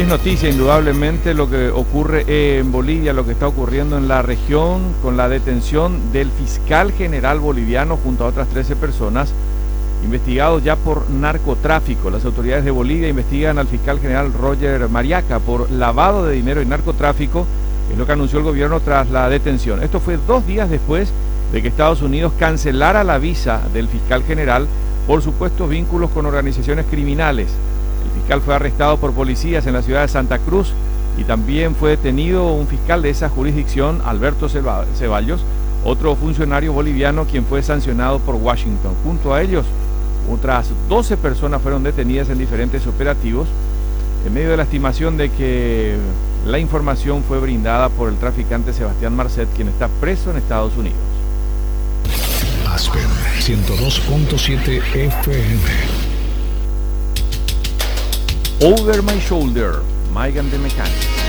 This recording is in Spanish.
Y es noticia indudablemente lo que ocurre en Bolivia, lo que está ocurriendo en la región con la detención del fiscal general boliviano junto a otras 13 personas investigados ya por narcotráfico. Las autoridades de Bolivia investigan al fiscal general Roger Mariaca por lavado de dinero y narcotráfico, es lo que anunció el gobierno tras la detención. Esto fue 2 días después de que Estados Unidos cancelara la visa del fiscal general por supuestos vínculos con organizaciones criminales. El fiscal fue arrestado por policías en la ciudad de Santa Cruz y también fue detenido un fiscal de esa jurisdicción, Alberto Ceballos, otro funcionario boliviano quien fue sancionado por Washington. Junto a ellos, otras 12 personas fueron detenidas en diferentes operativos en medio de la estimación de que la información fue brindada por el traficante Sebastián Marcet, quien está preso en Estados Unidos. Aspen 102.7 FM. Over My Shoulder, Megan the Mechanic.